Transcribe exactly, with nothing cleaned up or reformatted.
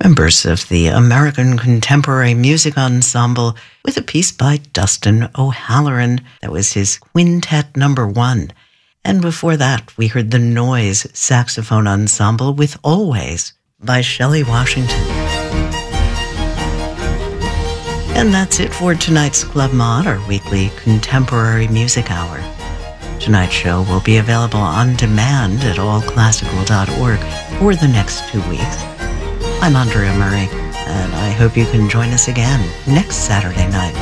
members of the American Contemporary Music Ensemble with a piece by Dustin O'Halloran. That was his Quintet Number One. And before that, we heard the Noise Saxophone Ensemble with Always by Shelley Washington. And that's it for tonight's Club Mod, our weekly contemporary music hour. Tonight's show will be available on demand at all classical dot org for the next two weeks. I'm Andrea Murray, and I hope you can join us again next Saturday night.